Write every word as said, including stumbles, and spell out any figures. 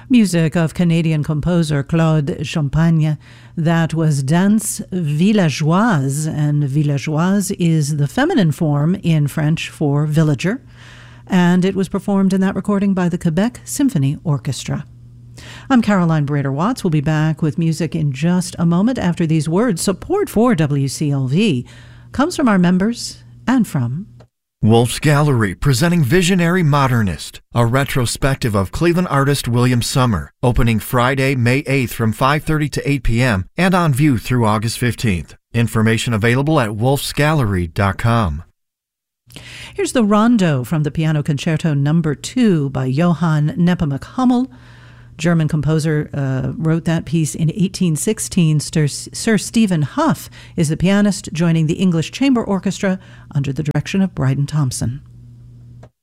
Music of Canadian composer Claude Champagne. That was Danse Villageoise, and villageoise is the feminine form in French for villager, and it was performed in that recording by the Quebec Symphony Orchestra. I'm Caroline Brader-Watts. We'll be back with music in just a moment after these words. Support for W C L V comes from our members and from Wolf's Gallery, presenting Visionary Modernist, a retrospective of Cleveland artist William Summer, opening Friday, May eighth from five thirty to eight p.m. and on view through August fifteenth. Information available at wolfs gallery dot com. Here's the Rondo from the Piano Concerto Number two by Johann Nepomuk Hummel. German composer uh, wrote that piece in eighteen sixteen. Sir, Sir Stephen Huff is the pianist, joining the English Chamber Orchestra under the direction of Bryden Thompson.